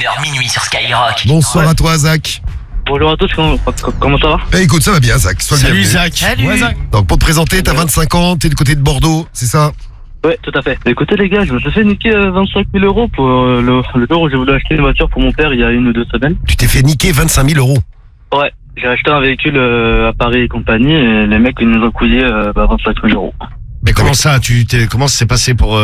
21h minuit sur Skyrock. Bonsoir à toi, Zach. Bonjour à tous, comment ça va? Écoute, ça va bien, Zach. Salut Zach. Salut. Ouais, Zach. Donc, pour te présenter, t'as 25 ans, t'es du côté de Bordeaux, c'est ça? Ouais, tout à fait. Écoutez les gars, je me suis fait niquer 25 000 euros pour le jour où j'ai voulu acheter une voiture pour mon père il y a 1 ou 2 semaines. Tu t'es fait niquer 25 000 euros. Ouais, j'ai acheté un véhicule à Paris et compagnie et les mecs ils nous ont couillé 25 000 euros. Mais comment ça, comment ça s'est passé pour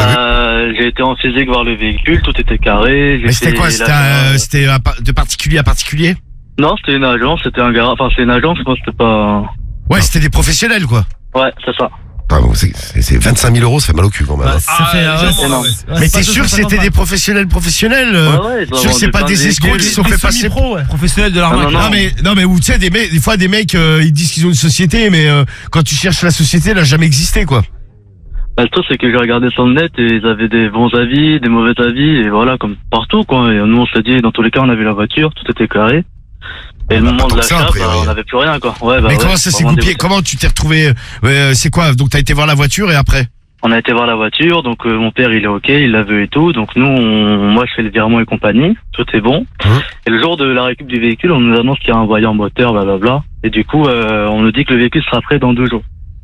J'ai été en physique voir le véhicule, tout était carré. Mais c'était quoi? C'était de particulier à particulier? Non, c'était une agence, c'était un garage, enfin c'est une agence, moi c'était pas... Ouais, c'était des professionnels quoi. Ouais, c'est ça. Ah bon, c'est 25 000 euros, ça fait mal au cul quand même. énorme. Mais t'es sûr que c'était des professionnels? Ouais, Sûr que c'est pas des escrocs qui se sont fait passer pro, professionnels de l'arnaque. Non mais où tu sais des fois des mecs ils disent qu'ils ont une société mais quand tu cherches la société elle a jamais existé quoi. Bah, le truc c'est que j'ai regardé sur le net et ils avaient des bons avis, des mauvais avis et voilà comme partout quoi. Et nous on s'est dit dans tous les cas on avait la voiture, tout était carré. Et le moment de l'achat, on n'avait plus rien quoi. Ouais, mais comment ça s'est goupillé? Comment tu t'es retrouvé? C'est quoi? Donc t'as été voir la voiture et après? On a été voir la voiture, donc mon père il est ok, il la veut et tout. Donc nous, moi je fais les virements et compagnie, tout est bon. Et le jour de la récup du véhicule, on nous annonce qu'il y a un voyant moteur, blablabla. Et du coup, on nous dit que le véhicule sera prêt dans 2 jours.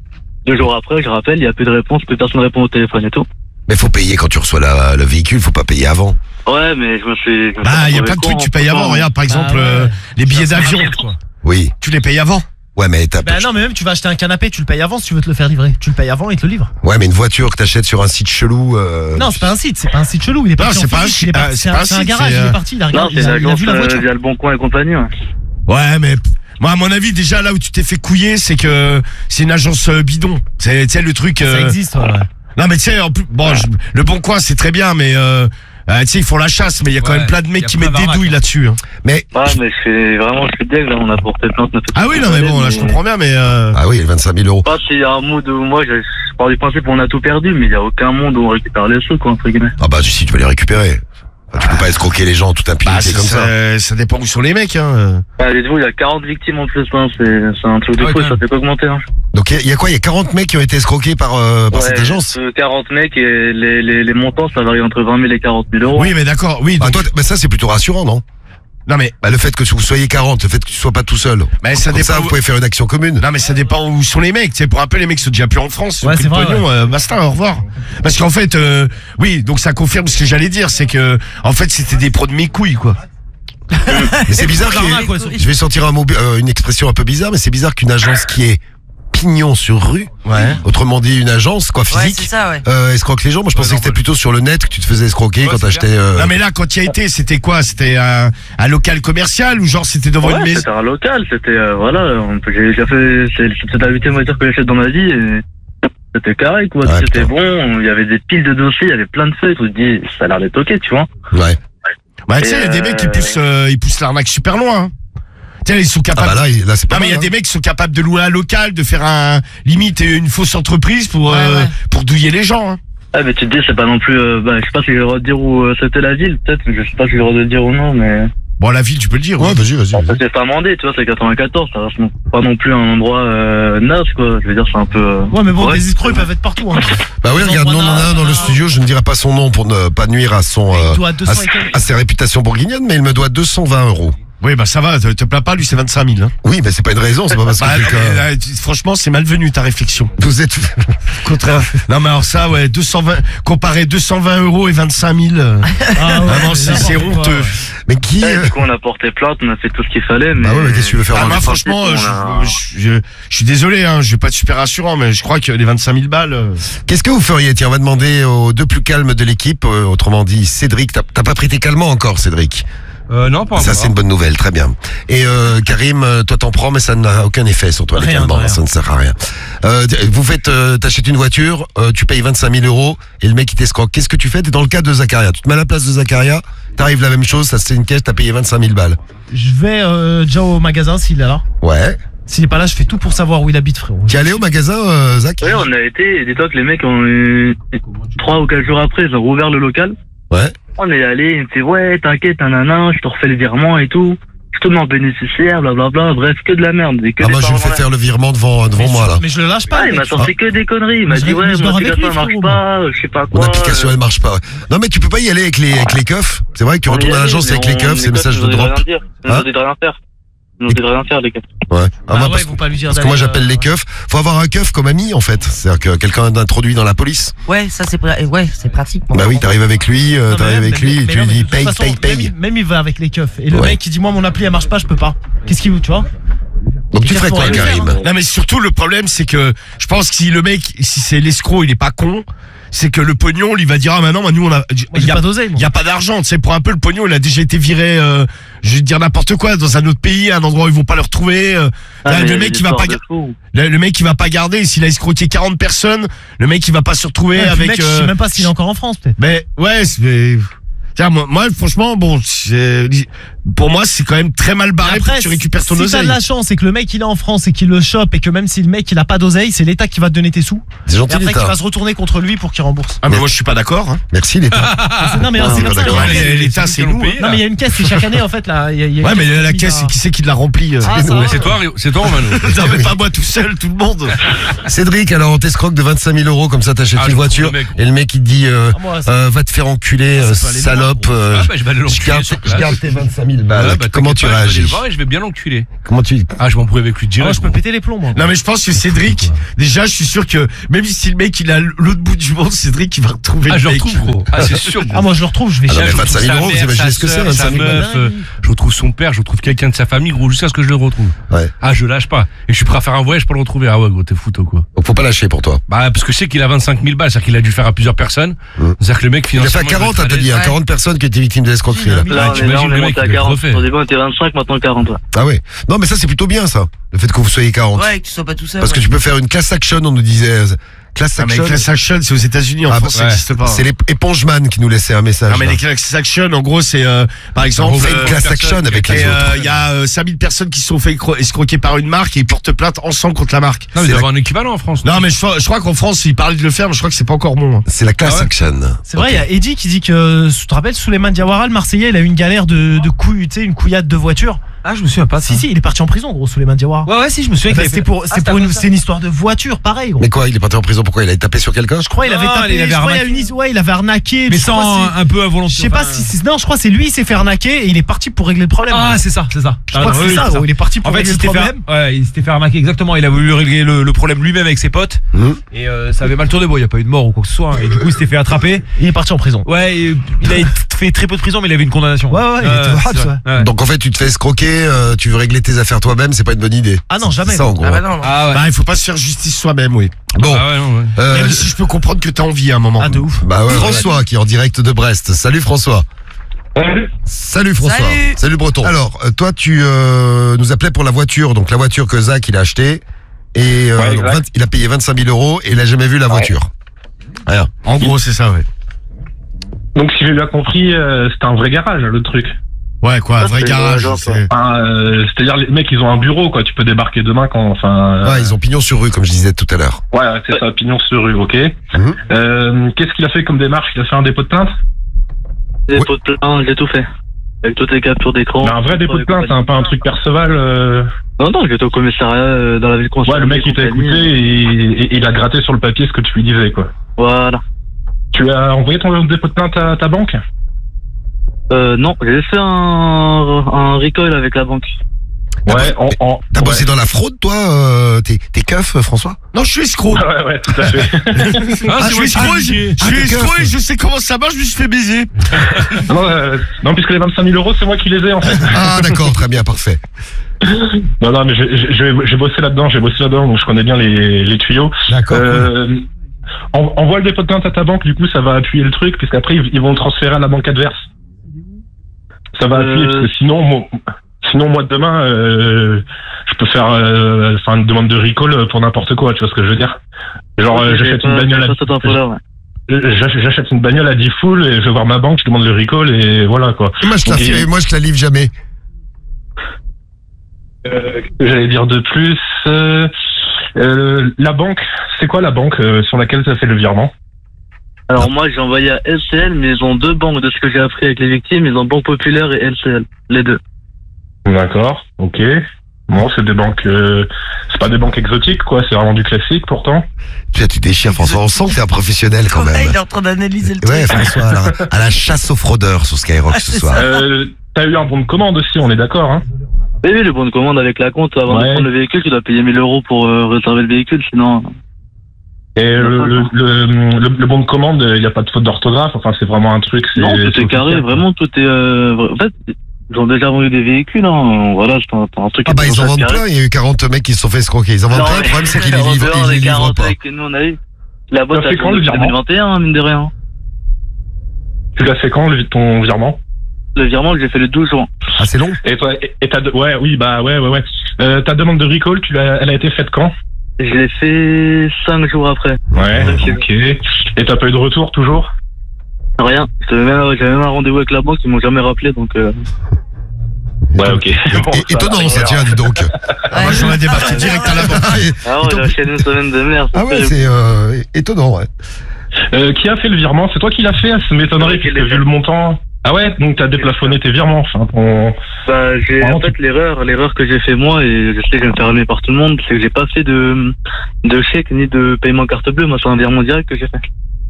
2 jours après, je rappelle, il n'y a plus de réponse, plus personne répond au téléphone et tout. Mais faut payer quand tu reçois le véhicule, faut pas payer avant. Ouais, mais je me suis... il y a plein de trucs que tu payes avant. Regarde, par exemple, les billets d'avion. Oui. Tu les payes avant. Ouais, mais non, mais même tu vas acheter un canapé, tu le payes avant si tu veux te le faire livrer. Tu le payes avant et il te le livre. Ouais, mais une voiture que t'achètes sur un site chelou. Non, c'est pas un site chelou. Il est parti. Non, c'est pas un site. C'est un garage, il est parti, il a regardé. Non, c'est il a vu la voiture. il y a le Bon Coin et compagnie. Ouais, mais moi, à mon avis, déjà là où tu t'es fait couiller, c'est que c'est une agence bidon. C'est, tu sais, le truc. Ça existe, ouais. Non, mais tu sais, en plus, le Bon Coin, c'est très bien, mais tu sais, ils font la chasse, mais il y a quand même plein de mecs qui mettent des douilles là-dessus. Hein. Mais ouais, mais je suis deg, là, on a porté plainte. Ah oui, non, mais bon, là, je comprends bien, mais. Ah oui, 25 000 euros. Pas s'il y a un monde où moi, je pars du principe qu'on a tout perdu, mais il n'y a aucun monde où on récupère les sous, quoi, entre guillemets. Ah bah, si tu vas les récupérer. Tu peux pas escroquer les gens tout impunité comme ça. Ça dépend où sont les mecs, hein. Dites-vous, il y a 40 victimes en plus, hein. C'est un truc de fou, ça fait qu'augmenter, hein. Donc il y a quoi? Il y a 40 mecs qui ont été escroqués par cette agence? 40 mecs et les montants, ça varie entre 20 000 et 40 000 euros. Oui, mais d'accord, oui. Bah, Donc... toi, ça c'est plutôt rassurant, non? Non mais le fait que vous soyez 40, le fait que tu sois pas tout seul. Mais ça comme dépend. Ça, vous pouvez faire une action commune. Non mais ça dépend où sont les mecs. Tu sais, pour rappeler, les mecs sont déjà plus en France. Ouais, c'est vrai. Basta, au revoir. Parce qu'en fait, oui, donc ça confirme ce que j'allais dire, c'est que en fait c'était des pros de mes couilles quoi. Mais c'est bizarre. Je vais sortir un mot, une expression un peu bizarre, mais c'est bizarre qu'une agence qui est pignon sur rue, autrement dit une agence quoi physique, c'est ça, escroque les gens. Moi je pensais que c'était plutôt sur le net que tu te faisais escroquer quand t'achetais. Non mais là quand tu y as été, c'était quoi? C'était un local commercial ou genre c'était devant une maison? C'était un local, c'était j'ai déjà fait, c'est la 8e voiture que j'ai faite dans ma vie et c'était carré quoi, c'était bon, il y avait des piles de dossiers, il y avait plein de feuilles, tu te dis ça a l'air d'être ok, tu vois. Ouais. Bah tu sais, il y a des mecs qui poussent l'arnaque super loin. Hein. Tiens, ils sont capables. Ah bah là c'est pas mais il y a des mecs qui sont capables de louer un local, de faire limite une fausse entreprise pour douiller les gens. Hein. Ah mais tu te dis c'est pas non plus, je sais pas si j'ai le droit de dire où c'était la ville, peut-être, je sais pas si j'ai le droit de le dire ou non, mais. Bon, la ville, tu peux le dire. Ouais, vas-y. C'est pas Mandé, tu vois, c'est 94, ça reste pas non plus un endroit naze, quoi. Je veux dire, c'est un peu. Ouais, mais bon, les escrocs, ils peuvent être partout, hein. Bah oui, regarde, nous on en a un dans le studio, je ne dirai pas son nom pour ne pas nuire à à ses réputations bourguignonnes, mais il me doit 220 euros. Oui, bah ça va, te plains pas, lui c'est 25 000. Hein. Oui, mais c'est pas une raison, c'est pas parce que franchement, c'est malvenu ta réflexion. Vous êtes contraire. Non mais alors ça, 220, comparer 220 euros et 25 000, vraiment c'est honteux. Mais qui Du coup, on a porté plainte, on a fait tout ce qu'il fallait, mais. Bah ouais, mais qu'est-ce que tu veux faire? Moi, franchement, je suis désolé, hein, je vais pas être super rassurant, mais je crois que les 25 000 balles. Qu'est-ce que vous feriez? Tiens, on va demander aux deux plus calmes de l'équipe, autrement dit Cédric. T'as pas pris tes calmants encore, Cédric? Non, pas encore. Ça, c'est une bonne nouvelle, très bien. Et Karim, toi t'en prends, mais ça n'a aucun effet sur toi, les calmants, ça ne sert à rien. T'achètes une voiture, tu payes 25 000 euros, et le mec il t'escroque. Qu'est-ce que tu fais? T'es dans le cas de Zakaria. Tu te mets à la place de Zakaria, t'arrives la même chose, ça c'est une caisse, t'as payé 25 000 balles. Je vais déjà au magasin s'il est là. Ouais. S'il est pas là, je fais tout pour savoir où il habite, frérot. Tu es allé au magasin, Zach? Oui, on a été, et dis-toi que les mecs ont 3 ou 4 jours après, ils ont rouvert le local. Ouais. On est allé, il me fait ouais, t'inquiète, nanana, je te refais les virements et tout. je te mets en bénéficiaire, blablabla, bref, que de la merde. Et que Ah, des moi, je lui paroles fais en faire le virement devant moi, là. Mais je le lâche pas. Ah, il mec. m'a sorti que des conneries. Il m'a dit, ouais, je mon dors avec application lui, elle marche frérot, pas, je sais pas Mon quoi. application, elle marche pas. Non, mais tu peux pas y aller avec les keufs. C'est vrai que tu retournes à l'agence avec les keufs, c'est message de drop. Ils nous ont dit de rien faire. Ils nous ont dit de rien faire, les keufs. Ouais. Ah moi, ouais, ils vont pas lui dire parce que d'aller, moi, j'appelle les keufs. Faut avoir un keuf comme ami, en fait. C'est-à-dire que quelqu'un d'introduit dans la police. Ouais, ça c'est c'est pratique. Bah oui, t'arrives avec lui, Non, mais t'arrives même- avec lui, et mais tu non, lui mais dis de toute paye, façon, paye. Même il va avec les keufs. Et le Ouais. mec, il dit, moi, mon appli, elle marche pas, je peux pas. Qu'est-ce qu'il veut, tu vois? Donc tu ferais quoi, Pour aller le Karim? faire, hein. Non mais surtout le problème c'est que je pense que si le mec, si c'est l'escroc, il est pas con, c'est que le pognon, il va dire ah maintenant nous on a, Moi, j'ai pas d'oseille, moi. il y a pas d'argent, tu sais, pour un peu le pognon, il a déjà été viré, je vais te dire n'importe quoi, dans un autre pays, un endroit où ils vont pas le retrouver. Le mec il va pas, le mec il va pas garder, s'il a escroqué 40 personnes, le mec il va pas se retrouver Ouais, puis avec. le mec, je sais même pas s'il est encore en France, peut-être. Mais ouais, mais tiens, moi franchement bon, pour moi c'est quand même très mal barré pour que tu récupères ton si t'as oseille. de la chance et que le mec il est en France et qu'il le chope et que même si le mec il a pas d'oseille, c'est l'État qui va te donner tes sous. C'est Et gentil, après qui l'État. va se retourner contre lui pour qu'il rembourse. Ah mais moi je suis pas d'accord. Hein. Merci, l'État. Non mais Ah, c'est pas comme ça. d'accord. il y a une caisse. L'État c'est nous. Non mais il y a une caisse, c'est chaque année en fait là. Il y a une Ouais, mais la qui caisse, va- qui c'est qui la remplit Ah, ça va. C'est toi, Manu. Non, mais pas moi tout seul, tout le monde. Cédric, alors on t'escroque de 25 000 euros, comme ça t'achètes Ah, une je voiture, comprends le mec, et le mec il te dit moi, ça- va te faire enculer, ça peut aller loin, salope, Ah, bah, je vais aller je l'enculer garde, sur je place. garde tes 25 000 balles. Ouais, bah, Comment t'inquiète tu pas, je vais aller réagis? le voir et je vais bien l'enculer. Comment tu... Ah, je m'embrouille avec lui Ah, direct. moi, je peux péter les plombs moi. Non, mais je pense que Cédric, déjà, je suis sûr que même si le mec il a l'autre bout du monde, Cédric il va retrouver Ah, le je le mec. retrouve, gros. Ah, c'est sûr, gros. Ah moi je le retrouve, je vais Ah non, mais chercher. 25 000 euros, vous imaginez ce que c'est, 25 sa 000 balles? meuf, je retrouve son père, je retrouve quelqu'un de sa famille, gros, jusqu'à ce que je le retrouve. Ouais. Ah, je lâche pas. Et je suis prêt à faire un voyage pour le retrouver. Ah ouais, gros, t'es foutu, quoi. Donc faut pas lâcher pour toi. Bah, parce que je sais qu'il a 25 000 balles, c'est-à-dire qu'il a dû le faire à plusieurs personnes. C'est-à-dire que le mec, Il a fait à financièrement. 40, t'as dit, hein. 40 personnes qui étaient victimes de l'escroquerie, là. Là, on est t'imagines le mec, monté à il va être 40. refait. Au début, on était 25, maintenant 40. Ouais. Ah ouais. Non, mais ça c'est plutôt bien, ça. Le fait que vous soyez 40. Ouais, que tu sois pas tout seul. Parce que tu peux faire une class action, on nous disait. Class Ah, mais action. les class action, c'est aux États-Unis, en Ah, France, ça ouais. n'existe pas. C'est les épongeman qui nous laissaient un message. Non, mais là. les class action, en gros, c'est, par On exemple, fait une class action avec les autres. il y a 5000 personnes qui se sont fait escroquer par une marque et ils portent plainte ensemble contre la marque. Non, mais il doit y avoir un équivalent en France. Non, mais je crois qu'en France, ils parlaient de le faire, mais je crois que c'est pas encore bon. Hein. C'est la class Ah ouais. action. C'est vrai, il y a Eddie qui dit que, tu te rappelles, Souleymane Diawara, le Marseillais, il a eu une galère de couilles, tu sais, une couillade de voiture. Ah, je me souviens pas de ça. Si, il est parti en prison, gros, Souleymane Diawara. Ouais, si, je me souviens Bah, qu'il c'était pour, c'est une histoire de voiture, pareil, gros. Mais quoi, il est parti en prison, pourquoi? Il a tapé sur quelqu'un? Je crois il avait Non, tapé, il avait je crois, arnaqué. il avait arnaqué. Mais je crois sans c'est- un peu involontaire. Je sais pas si non, je crois que c'est lui, il s'est fait arnaquer et il est parti pour régler le problème. Ah, c'est ça, c'est ça. je crois que c'est ça, gros, il est parti pour En fait, régler il le s'était problème. fait, ouais, il s'était fait arnaquer exactement. Il a voulu régler le problème lui-même avec ses potes. Mhm. Et ça avait mal tourné. Bon, il n'y a pas eu de mort ou quoi que ce soit. Hein. Et du coup, il s'était fait attraper. Il est parti en prison. Ouais, et il a fait très peu de prison, mais il avait une condamnation. Ouais, il était au Habs, c'est ouais. vrai. Ouais. Donc en fait, tu te fais escroquer, tu veux régler tes affaires toi-même, c'est pas une bonne idée. Ah non, jamais. C'est ça, en gros. Ah bah non. Ah ouais. Bah, il faut pas se faire justice soi-même, oui. Bon, Ah ouais, non, ouais. Même si je peux comprendre que t'as envie à un moment. Ah de ouf. bah ouais, François qui est en direct de Brest. Salut François. Salut François. Salut. Breton. Alors, toi tu nous appelais pour la voiture, donc la voiture que Zach il a achetée et Ouais, donc, exact. il a payé 25 000 euros et il a jamais vu la voiture. Rien. En gros, c'est ça, ouais. Donc si j'ai bien compris, c'était un vrai garage, le truc. Ouais, quoi, un vrai c'est garage. genre, c'est- Enfin, c'est-à-dire les mecs, ils ont un bureau, quoi. Tu peux débarquer demain quand, enfin. Ouais, ils ont pignon sur rue comme je disais tout à l'heure. Ouais, c'est ça, pignon sur rue, ok. Mhm. Qu'est-ce qu'il a fait comme démarche? Il a fait un dépôt de plainte? Dépôt de plainte, j'ai tout fait. Avec toutes les captures d'écran. Mais un vrai dépôt de plainte, hein, pas un truc Perceval. Non, j'étais au commissariat dans la ville Ouais, le mec il t'a écouté et il a gratté sur le papier ce que tu lui disais, quoi. Voilà. Tu as envoyé ton dépôt de plainte à ta banque? Non, j'ai fait un recoil avec la banque. Ouais, T'as ouais. bossé dans la fraude toi T'es keuf François? Non, je suis escroc. Ouais, tout à fait. Ah, je suis escroc, t'es escroc keuf. et je sais comment ça marche, je me suis fait baiser. Non, puisque les 25 000 euros, c'est moi qui les ai, en fait. Ah d'accord, très bien, parfait. Non, mais j'ai bossé là-dedans, donc je connais bien les tuyaux. D'accord. Envoie le dépôt de plainte à ta banque, du coup, ça va appuyer le truc, puisqu'après, ils vont le transférer à la banque adverse. Ça va appuyer, parce que sinon, moi, demain, je peux faire une demande de recall pour n'importe quoi, tu vois ce que je veux dire? Genre, j'achète une bagnole j'achète une bagnole à 10 full et je vais voir ma banque, je demande le recall et voilà, quoi. Moi je te la livre jamais. Qu'est-ce que j'allais dire de plus? La banque, c'est quoi la banque sur laquelle ça fait le virement? Alors moi j'ai envoyé à LCL, mais ils ont deux banques de ce que j'ai appris avec les victimes, ils ont Banque Populaire et LCL, les deux. D'accord, ok. Bon, c'est des banques, c'est pas des banques exotiques, quoi. C'est vraiment du classique, pourtant. Tu déchires, François. On sent que t'es un professionnel quand même. Il est en train d'analyser le truc. Ouais, François, à la chasse aux fraudeurs sur Skyrock ce soir. T'as eu un bon de commande aussi, on est d'accord, hein? Oui, le bon de commande avec la compte. Avant de prendre le véhicule, tu dois payer 1000 € pour réserver le véhicule, sinon. Et le bon de commande, il n'y a pas de faute d'orthographe. Enfin, c'est vraiment un truc. Non, tout est carré. Vraiment, tout est. En fait, ils ont déjà vendu des véhicules. Hein. Voilà, c'est un truc. Ah bah ils en vendent plein. Il y a eu 40 mecs qui se sont fait escroquer. Ils en vendent plein. Le problème c'est qu'ils les livrent pas. Que nous on a eu. La boîte a fait quand le virement 2021, mine de rien. Tu l'as fait quand ton virement? Le virement, j'ai fait le 12 juin. Ah, c'est long. Et toi, ouais. Ta demande de recall, elle a été faite quand? Je l'ai fait 5 jours après. Ouais, ok. Et t'as pas eu de retour toujours? Rien. J'avais même un rendez-vous avec la banque, ils m'ont jamais rappelé, donc. Ouais, ok. Étonnant, ça tient, dis donc. Moi, j'aurais débarqué direct à la banque. Ah ouais, il a enchaîné une semaine de merde. Ah ouais, c'est étonnant, ouais. Qui a fait le virement? C'est toi qui l'as fait? Ça m'étonnerait, puisque vu le montant. Ah ouais, donc t'as déplafonné tes virements, enfin Bah, en fait, l'erreur que j'ai fait moi, et je sais que je vais me faire aimer par tout le monde, c'est que j'ai pas fait de chèque ni de paiement carte bleue. Moi, c'est un virement direct que j'ai fait.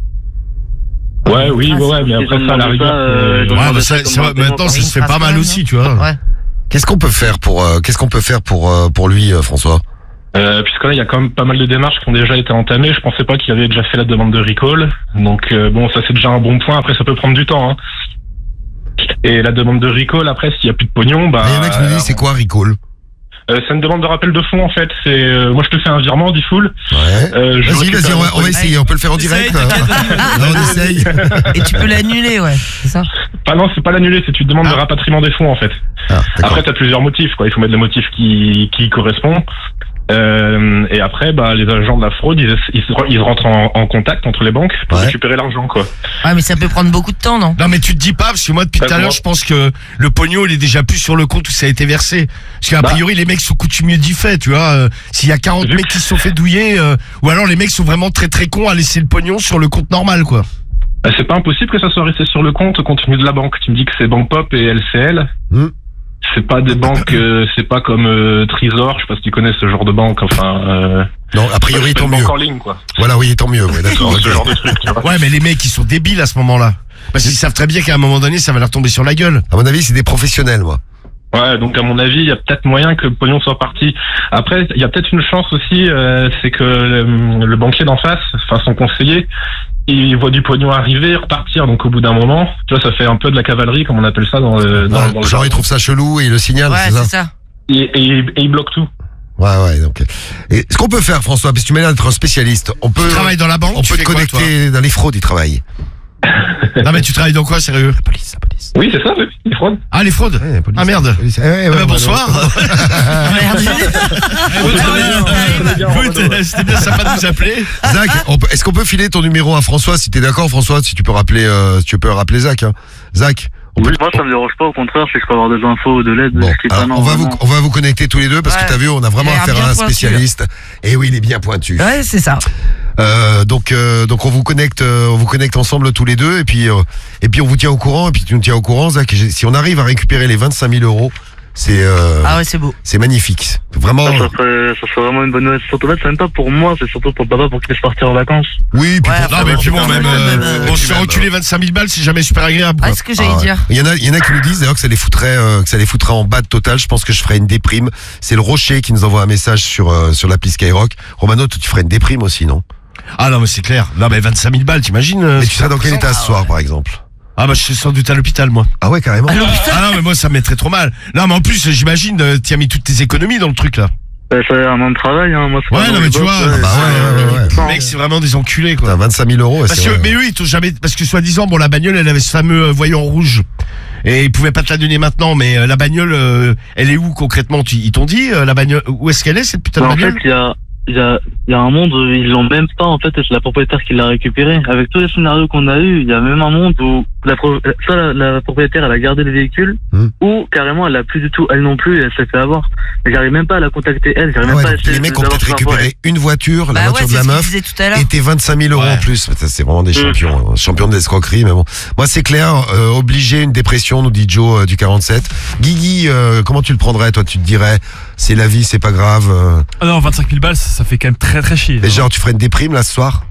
Ouais, mais après ça, à la rigueur. Maintenant, ça se fait pas mal aussi, tu vois. Ouais. Qu'est-ce qu'on peut faire pour lui, François? Puisque là, il y a quand même pas mal de démarches qui ont déjà été entamées. Je pensais pas qu'il avait déjà fait la demande de recall. Donc, bon, ça, c'est déjà un bon point. Après, ça peut prendre du temps, hein. Et la demande de recall, après, s'il y a plus de pognon, bah. Il y en a qui me disent, c'est quoi recall? C'est une demande de rappel de fonds, en fait. C'est, moi, je te fais un virement, dit full. Ouais. Vas-y, on va essayer. On peut le faire en direct. Non, on essaye. Et tu peux l'annuler, ouais. C'est ça? Ah non, c'est pas l'annuler, c'est une demande de rapatriement des fonds, en fait. Après, t'as plusieurs motifs, quoi. Il faut mettre le motif qui correspond. Et après, bah, les agents de la fraude, ils rentrent en contact entre les banques pour récupérer l'argent, quoi. Ouais, mais ça peut prendre beaucoup de temps, non? Non, mais tu te dis pas, parce que moi, depuis tout à l'heure, je pense que le pognon, il est déjà plus sur le compte où ça a été versé. Parce qu'a priori, les mecs sont coutumiers d'y fait, tu vois. S'il y a 40 mecs qui se sont fait douiller, ou alors les mecs sont vraiment très très cons à laisser le pognon sur le compte normal, quoi. Bah, c'est pas impossible que ça soit resté sur le compte compte tenu de la banque. Tu me dis que c'est Banque Pop et LCL. C'est pas des banques, c'est pas comme Trésor, je sais pas si tu connais ce genre de banque, enfin. Non, a priori, tant mieux. En ligne, quoi. Voilà, oui, tant mieux, ouais, d'accord. Ce genre de truc, tu vois. Ouais, mais les mecs, ils sont débiles à ce moment-là. Parce qu'ils savent très bien qu'à un moment donné, ça va leur tomber sur la gueule. À mon avis, c'est des professionnels, moi. Ouais, donc à mon avis, il y a peut-être moyen que le pognon soit parti. Après, il y a peut-être une chance aussi, c'est que le banquier d'en face, enfin son conseiller, il voit du pognon arriver, repartir, donc au bout d'un moment, tu vois, ça fait un peu de la cavalerie, comme on appelle ça dans le genre, il trouve ça chelou et il le signale, ouais, c'est ça? Et il bloque tout. Ouais, donc. Et ce qu'on peut faire, François, parce que tu m'as l'air d'être un spécialiste, on peut. Tu travailles dans la banque, on peut te connecter dans les fraudes, il travaille. Non, mais tu travailles dans quoi, sérieux? La police. Oui, c'est ça, les fraudes. Ah, les fraudes? Ouais, police, ah, merde. Bonsoir. C'était bien sympa de nous appeler. Zach, est-ce qu'on peut filer ton numéro à François, si t'es d'accord, François, si tu peux rappeler, Zach, hein. Zach. Oui, moi ça me dérange pas, au contraire, si je peux avoir des infos ou de l'aide. Bon, alors, on va vous connecter tous les deux parce que t'as vu, on a vraiment affaire à un spécialiste. Et oui, il est bien pointu. Ouais, c'est ça. Donc on vous connecte ensemble tous les deux et puis on vous tient au courant et puis tu nous tiens au courant, Zach. Si on arrive à récupérer les 25 000 €, c'est ah ouais, c'est beau. C'est magnifique. Vraiment. Ça serait vraiment une bonne nouvelle. Surtout là, c'est même pas pour moi, c'est surtout pour papa pour qu'il puisse partir en vacances. Oui, puis non, mais puis bon, même on se fait reculer 25 000 balles, c'est jamais super agréable. Ah, c'est ce que j'allais dire. Il y en a qui nous disent d'ailleurs que ça les foutrait en bas de total. Je pense que je ferais une déprime. C'est le Rocher qui nous envoie un message sur l'appli Skyrock. Romano, tu ferais une déprime aussi, non? Ah non, mais c'est clair. Non, mais 25 000 balles, t'imagines? Mais tu serais dans quel état ce soir, par exemple? Ah bah je suis sans doute à l'hôpital, moi. Ah ouais, carrément. Ah non, mais moi ça me mettrait trop mal. Non, mais en plus, j'imagine, tu as mis toutes tes économies dans le truc là. Ça a un an de travail, hein. Moi, ouais, non, mais tu vois, ouais. Mec, c'est vraiment des enculés, quoi. T'as 25 000 €. Parce que, mais eux, ils t'ont jamais, parce que soi-disant, bon, la bagnole, elle avait ce fameux voyant rouge. Et ils pouvaient pas te la donner maintenant, mais la bagnole, elle est où concrètement? Ils t'ont dit, la bagnole, où est-ce qu'elle est, cette putain de bagnole? En fait, il y a un monde où ils l'ont même pas, en fait, et c'est la propriétaire qui l'a récupéré. Avec tous les scénarios qu'on a eu, il y a même un monde où soit la propriétaire elle a gardé le véhicule, ou carrément elle l'a plus du tout, elle non plus, et elle s'est fait avoir. Mais j'arrive même pas à la contacter elle, j'arrive même pas à essayer. Les mecs ont peut-être récupéré une voiture, la voiture de la meuf, et tes 25 000 euros en plus. C'est vraiment des champions, champions de l'escroquerie, mais bon. Moi c'est clair, obligé une dépression, nous dit Joe du 47. Guigui, comment tu le prendrais toi? Tu te dirais, c'est la vie, c'est pas grave. Ah non, 25 000 balles, ça fait quand même très très chier. Et genre tu ferais une déprime là ce soir?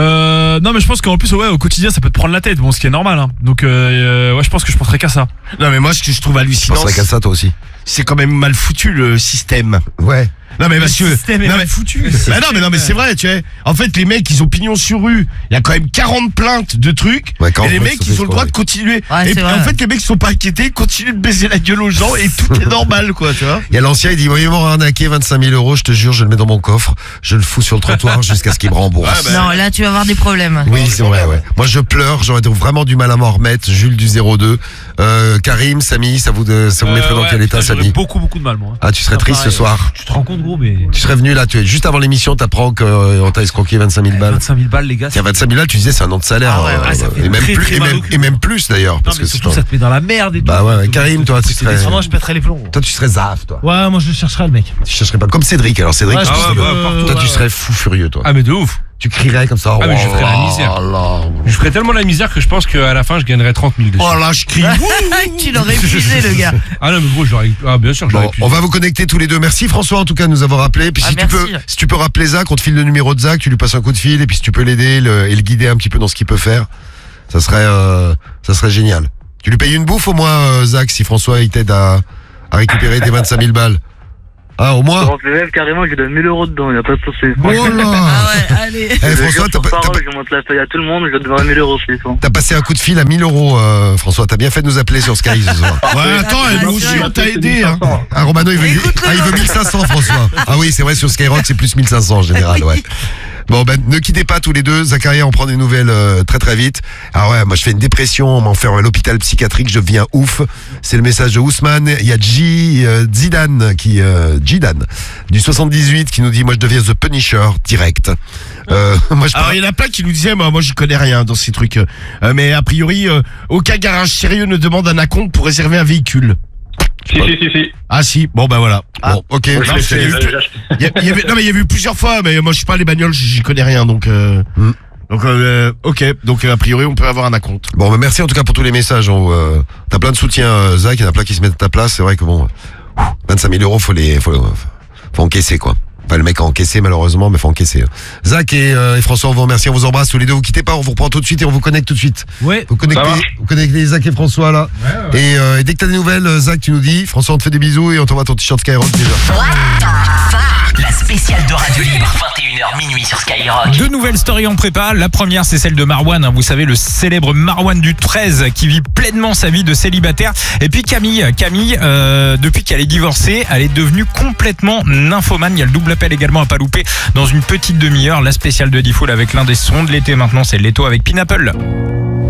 Non mais je pense qu'en plus au quotidien ça peut te prendre la tête, bon ce qui est normal hein. Donc je pense que je penserais qu'à ça. Non mais moi ce que je trouve hallucinant, je penserais qu'à ça toi aussi. C'est quand même mal foutu le système. Ouais. Non mais parce que le système est mal foutu. Non mais c'est vrai, tu vois. En fait les mecs ils ont pignon sur rue. Il y a quand même 40 plaintes de trucs. Et les mecs ils ont le droit de continuer. Ouais, et puis, en fait les mecs ils sont pas inquiétés, ils continuent de baiser la gueule aux gens et tout est normal quoi, tu vois. Il y a l'ancien, il dit oui, ils m'ont arnaqué 25 000 euros, je te jure, je le mets dans mon coffre, je le fous sur le trottoir jusqu'à ce qu'il me rembourse. Non, là tu vas avoir des problèmes. Oui, c'est vrai, ouais. Moi je pleure, j'aurais vraiment du mal à m'en remettre. Jules du 02. Karim, Samy, ça vous mettrait dans quel état, Samy? Beaucoup de mal, moi. Ah, tu serais triste ce soir. Tu te rends compte, gros, mais. Tu serais venu là, tu es juste avant l'émission, t'apprends qu'on t'a escroqué 25 000 balles. 25 000 balles, les gars. Tiens, 25 000 balles, tu disais, c'est un an de salaire. Et même plus, et même plus d'ailleurs. Parce que surtout, ça te met dans la merde et tout. Bah ouais, Karim, toi, tu serais. Moi, je pèterais les plombs. Toi, tu serais zaf, toi. Ouais, moi, je le chercherais, le mec. Tu chercherais pas. Comme Cédric, alors Cédric, toi, tu serais fou furieux, toi. Ah, mais de ouf. Tu crierais comme ça. Ah, mais je ferais la misère. Je ferais tellement la misère que je pense qu'à la fin, je gagnerais 30 000 dessus. Oh là, je crie. Tu l'aurais épuisé, le gars. Ah non, mais gros, bien sûr, je l'aurais épuisé. On va vous connecter tous les deux. Merci François, en tout cas, de nous avoir appelé. Puis si tu peux rappeler Zach, on te file le numéro de Zach, tu lui passes un coup de fil, et puis si tu peux l'aider et le guider un petit peu dans ce qu'il peut faire, ça serait génial. Tu lui payes une bouffe au moins, Zach, si François il t'aide à récupérer tes 25 000 balles. Ah, au moins. Carrément, je lui donne 1 000 euros dedans, il n'y a pas de souci. Oh là. Ah ouais, allez. François, je monte la feuille à tout le monde, je lui donne 1 000 euros, c'est tout. T'as passé un coup de fil à 1 000 euros, François. T'as bien fait de nous appeler sur Sky ce soir. Ouais, attends, nous aussi, on t'a aidé, hein. Ah, Romano, il veut 1500, François. Ah oui, c'est vrai, sur Skyrock, c'est plus 1500 en général, ouais. Bon, ne quittez pas tous les deux. Zacharia, on prend des nouvelles très très vite. Alors ouais, moi je fais une dépression, on m'enferme à l'hôpital psychiatrique, je deviens ouf. C'est le message de Ousmane. Il y a Zidane du 78 qui nous dit moi je deviens The Punisher direct. Alors il y en a plein qui nous disaient moi je connais rien dans ces trucs. Mais a priori aucun garage sérieux ne demande un acompte pour réserver un véhicule. Si. Ah si, bon bah voilà. Bon, ok. Il y a eu plusieurs fois, mais moi je sais pas les bagnoles, j'y connais rien donc. Ok, donc a priori on peut avoir un acompte. Bon, bah, merci en tout cas pour tous les messages. T'as plein de soutien, Zach, il y en a plein qui se mettent à ta place. C'est vrai que bon, 25 000 euros, faut encaisser quoi. Enfin, le mec a encaissé malheureusement, mais faut encaisser. Zach et François, on vous remercie, on vous embrasse tous les deux. Vous quittez pas, on vous reprend tout de suite et on vous connecte tout de suite. Ouais. Vous connectez Zach et François là. Ouais. Et dès que t'as des nouvelles, Zach, tu nous dis. François, on te fait des bisous et on t'envoie ton t-shirt Skyrock déjà. La spéciale de Radio Libre, 21h minuit sur Skyrock. Deux nouvelles stories en prépa. La première, c'est celle de Marwan. Vous savez, le célèbre Marwan du 13 qui vit pleinement sa vie de célibataire. Et puis Camille, depuis qu'elle est divorcée, elle est devenue complètement nymphomane. Il y a le double appel également à pas louper dans une petite demi-heure. La spéciale de D-Fool avec l'un des sons de l'été maintenant, c'est Leto avec Pineapple.